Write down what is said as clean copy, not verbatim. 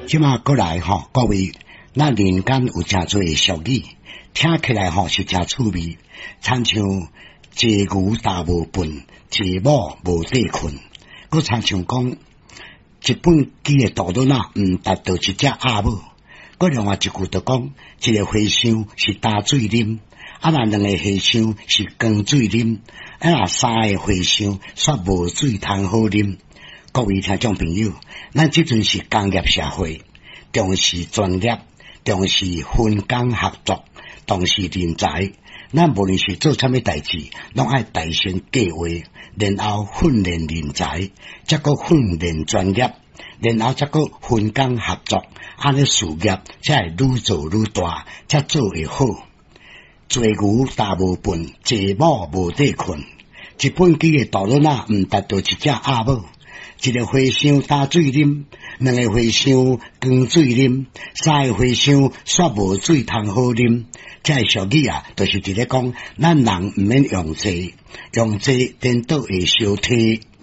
即马过来各位，咱人间有诚多俗语，听起来是诚趣味，亲像坐牛踏无笨，坐某无地困，佮亲像讲一本机的大轮毋达到一只鸭母，佮另外一句就讲一个和尚是打水啉，咱两个和尚是光水啉，若三个和尚煞无水通好啉。各位听众朋友，咱即阵是工业社会，重视专业，重视分工合作，重视人才。咱无论是做啥物代志，拢爱大先计划，然后训练人才，再个训练专业，然后再个分工合作，安尼事业才会愈做愈大，才做会好。坐牛踏无笨，坐某无地困。一本机的大轮毋达到一只鸭母。一个和尚打水啉，两个和尚光水啉，三个和尚煞无水通好啉。这俗语就是伫咧讲，咱人毋免用济，用济颠倒会相体。